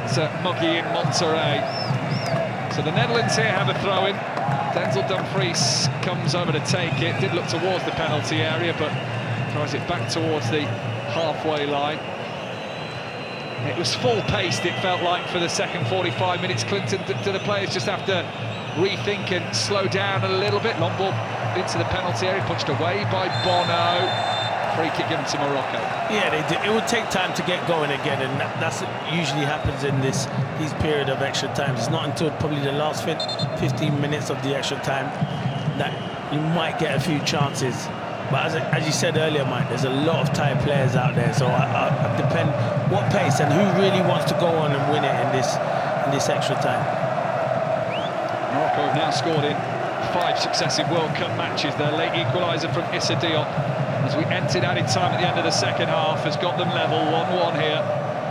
muggy in Monterrey. So the Netherlands here have a throw-in. Denzel Dumfries comes over to take it. Did look towards the penalty area, but throws it back towards the halfway line. It was full-paced, it felt like, for the second 45 minutes. Clinton, do the players just have to rethink and slow down a little bit? Long ball into the penalty area, punched away by Bono. Free kick given to Morocco. Yeah, they do. It would take time to get going again, and that's usually happens in these period of extra time. It's not until probably the last 15 minutes of the extra time that you might get a few chances. But as you said earlier, Mike, there's a lot of tired players out there, so I depend what pace and who really wants to go on and win it in this extra time. Morocco have now scored in 5 successive World Cup matches. Their late equaliser from Issa Diop, as we entered added time at the end of the second half, has got them level 1-1 here.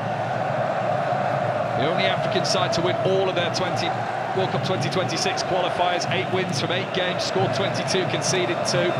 The only African side to win all of their World Cup 2026 qualifiers. 8 wins from 8 games, scored 22, conceded 2.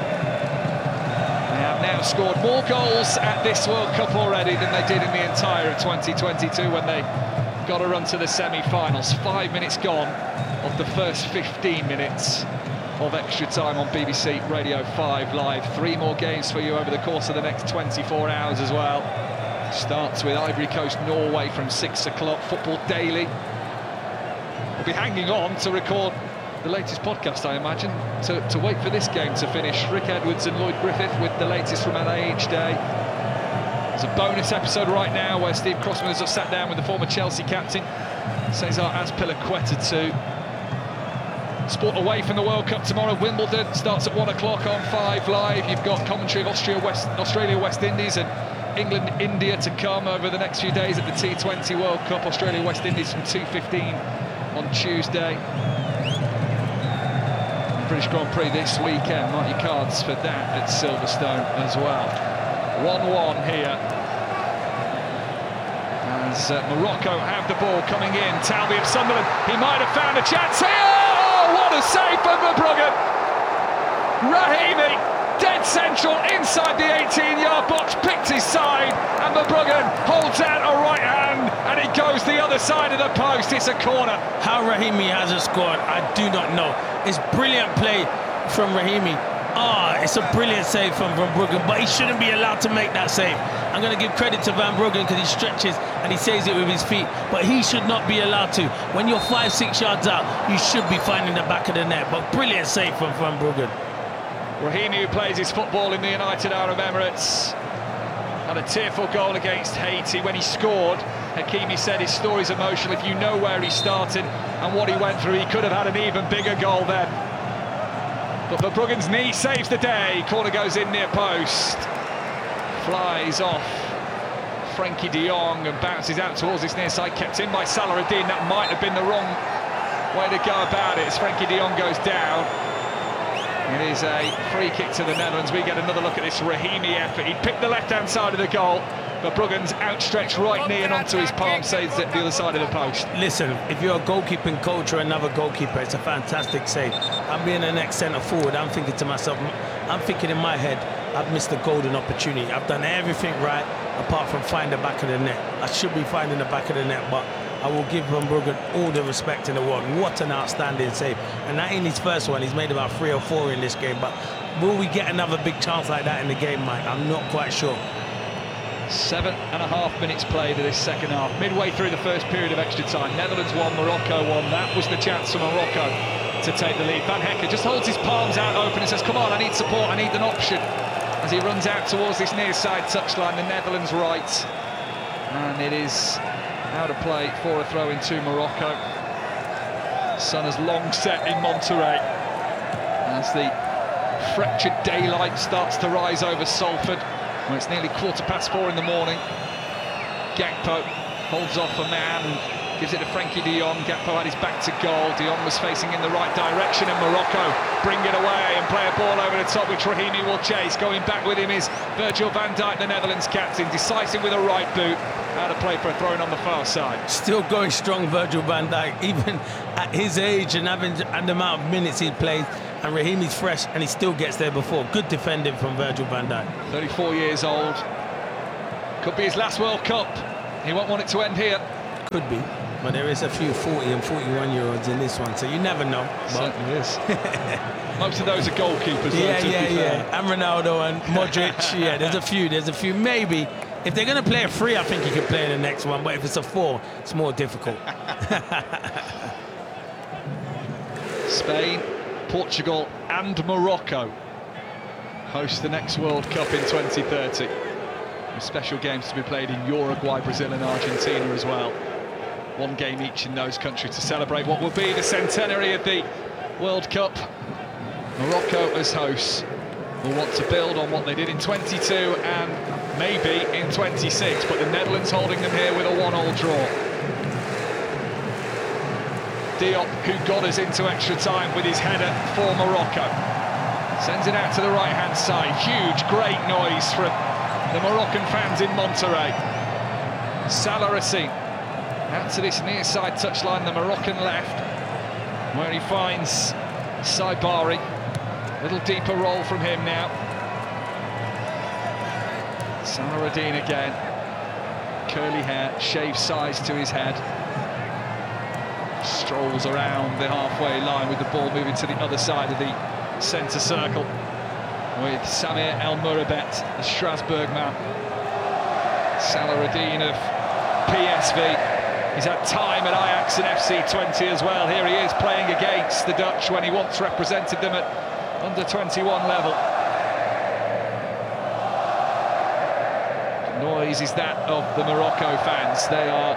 They have now scored more goals at this World Cup already than they did in the entire of 2022 when they got a run to the semi-finals. 5 minutes gone of the first 15 minutes of extra time on BBC Radio 5 Live. 3 more games for you over the course of the next 24 hours as well. Starts with Ivory Coast, Norway from 6 o'clock. Football Daily will be hanging on to record the latest podcast, I imagine, to wait for this game to finish. Rick Edwards and Lloyd Griffith with the latest from LA each day. There's a bonus episode right now where Steve Crossman has just sat down with the former Chelsea captain, Cesar Azpilicueta, to sport away from the World Cup tomorrow. Wimbledon starts at 1 o'clock on 5 Live. You've got commentary of Australia, West Indies and England, India to come over the next few days at the T20 World Cup. Australia, West Indies from 2:15 on Tuesday. British Grand Prix this weekend. Mark your cards for that at Silverstone as well. 1-1 here. As Morocco have the ball coming in. Talby of Sunderland, he might have found a chance here. Oh, what a save from Verbruggen. Rahimi, dead central inside the 18-yard box, picked his side, and Verbruggen holds out a right hand, and it goes the other side of the post. It's a corner. How Rahimi hasn't scored, I do not know. It's brilliant play from Rahimi. It's a brilliant save from Van Bruggen, but he shouldn't be allowed to make that save. I'm going to give credit to Van Bruggen because he stretches and he saves it with his feet, but he should not be allowed to. When you're 5-6 yards out, you should be finding the back of the net, but brilliant save from Van Bruggen. Rahimi, who plays his football in the United Arab Emirates, had a tearful goal against Haiti. When he scored, Hakimi said his story's emotional. If you know where he started and what he went through, he could have had an even bigger goal then. But Verbruggen's knee saves the day. Corner goes in near post. Flies off Frenkie de Jong and bounces out towards his near side. Kept in by Salahuddin. That might have been the wrong way to go about it as Frenkie de Jong goes down. It is a free kick to the Netherlands. We get another look at this Rahimi effort. He picked the left-hand side of the goal, but Bruggen's outstretched right knee and onto his palm saves it the other side of the post. Listen, if you're a goalkeeping coach or another goalkeeper, it's a fantastic save. I'm being the next centre forward. I'm thinking to myself, I'm thinking in my head, I've missed a golden opportunity. I've done everything right apart from finding the back of the net. I should be finding the back of the net, but I will give Van Bruggen all the respect in the world. What an outstanding save. And that ain't his first one. He's made about 3 or 4 in this game. But will we get another big chance like that in the game, Mike? I'm not quite sure. 7.5 minutes played of this second half. Midway through the first period of extra time. Netherlands 1, Morocco 1. That was the chance for Morocco to take the lead. Van Hekke just holds his palms out open and says, come on, I need support, I need an option. As he runs out towards this near side touchline, the Netherlands right. And it is out of play for a throw into Morocco. Sun has long set in Monterrey as the fractured daylight starts to rise over Salford, where it's nearly 4:15 in the morning. Gakpo holds off a man and gives it to Frenkie de Jong. Gakpo had his back to goal. De Jong was facing in the right direction, and Morocco bring it away and play a ball over the top, which Rahimi will chase. Going back with him is Virgil van Dijk, the Netherlands captain, decisive with a right boot. Out of play for a throw-in on the far side. Still going strong, Virgil van Dijk, even at his age and having the amount of minutes he played. And Rahimi's fresh, and he still gets there before. Good defending from Virgil van Dijk. 34 years old. Could be his last World Cup. He won't want it to end here. Could be. But there is a few 40 and 41-year-olds in this one, so you never know. Certainly is. Most of those are goalkeepers, though, Yeah. And Ronaldo and Modric. Yeah, there's a few. Maybe. If they're going to play a 3, I think you can play in the next one. But if it's a 4, it's more difficult. Spain, Portugal and Morocco host the next World Cup in 2030. With special games to be played in Uruguay, Brazil and Argentina as well. One game each in those countries to celebrate what will be the centenary of the World Cup. Morocco as hosts will want to build on what they did in 22 and maybe in 26, but the Netherlands holding them here with a 1-1 draw. Diop, who got us into extra time with his header for Morocco, sends it out to the right-hand side. Huge, great noise from the Moroccan fans in Monterrey. Salah Racine out to this near side touchline, the Moroccan left, where he finds Saibari. Little deeper roll from him now. Salah again. Curly hair, shaved size to his head. Strolls around the halfway line with the ball moving to the other side of the centre circle, with Samir El Mourabet, the Strasbourg man. Salah of PSV. He's had time at Ajax and FC20 as well. Here he is playing against the Dutch when he once represented them at under-21 level. The noise is that of the Morocco fans. They are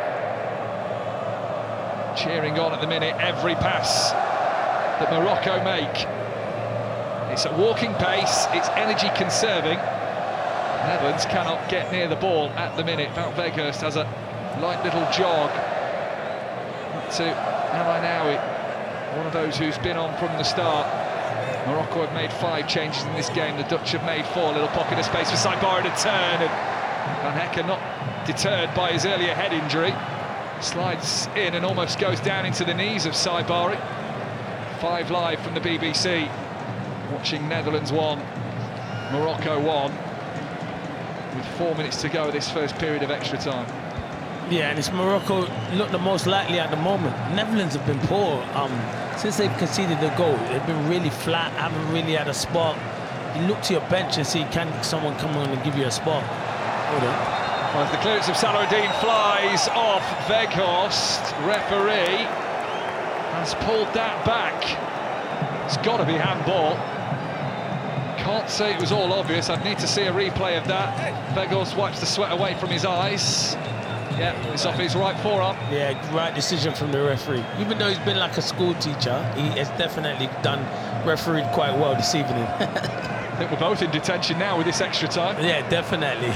cheering on at the minute every pass that Morocco make. It's at walking pace, it's energy conserving. Netherlands cannot get near the ball at the minute. Wout Weghorst has a light little jog to El Ainaoui, one of those who's been on from the start. Morocco have made 5 changes in this game, the Dutch have made 4. Little pocket of space for Saibari to turn, and Van Hekken, not deterred by his earlier head injury, slides in and almost goes down into the knees of Saibari. 5 live from the BBC, watching Netherlands 1, Morocco 1, with 4 minutes to go this first period of extra time. Yeah, and it's Morocco look the most likely at the moment. Netherlands have been poor since they've conceded the goal. They've been really flat, haven't really had a spot. You look to your bench and see, can someone come on and give you a spot? Hold on. Well, the clearance of Saladin flies off Weghorst. Referee has pulled that back. It's got to be handball. Can't say it was all obvious. I'd need to see a replay of that. Weghorst wipes the sweat away from his eyes. Yeah, it's off his right forearm. Yeah, right decision from the referee. Even though he's been like a school teacher, he has definitely refereed quite well this evening. I think we're both in detention now with this extra time. Yeah, definitely.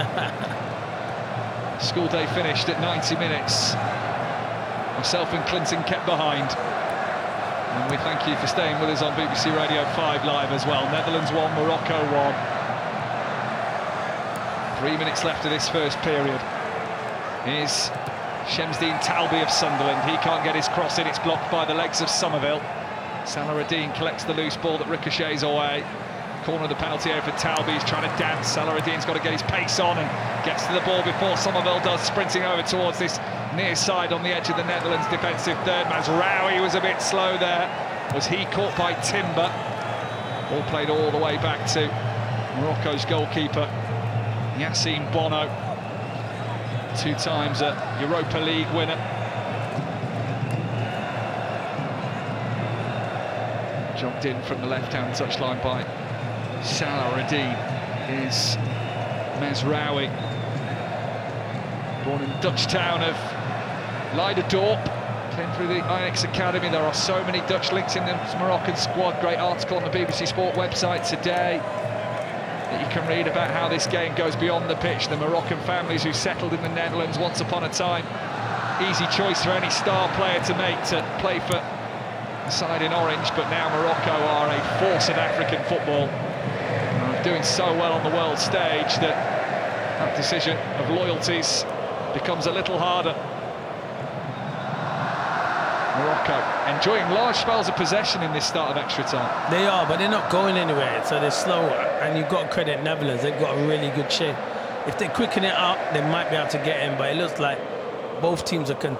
School day finished at 90 minutes. Myself and Clinton kept behind. And we thank you for staying with us on BBC Radio 5 Live as well. Netherlands 1, Morocco 1. 3 minutes left of this first period. Here's Shamsdeen Talbi of Sunderland. He can't get his cross in, it's blocked by the legs of Somerville. Salah collects the loose ball that ricochets away. Corner of the penalty area for Talbi. He's trying to dance. Salah-Eddin's got to get his pace on and gets to the ball before Somerville does, sprinting over towards this near side on the edge of the Netherlands defensive third. Mazraoui was a bit slow there. Was he caught by Timber? Ball played all the way back to Morocco's goalkeeper, Yassine Bono. 2 times a Europa League winner. Jogged in from the left-hand touchline by Salah-Eddin is Mazraoui. Born in the Dutch town of Leiderdorp, came through the Ajax Academy. There are so many Dutch links in the Moroccan squad. Great article on the BBC Sport website today that you can read about how this game goes beyond the pitch. The Moroccan families who settled in the Netherlands once upon a time. Easy choice for any star player to make to play for the side in orange, but now Morocco are a force in African football. Doing so well on the world stage that that decision of loyalties becomes a little harder. Morocco enjoying large spells of possession in this start of extra time. They are, but they're not going anywhere, so they're slow. And you've got to credit Netherlands, they've got a really good shape. If they quicken it up, they might be able to get in, but it looks like both teams are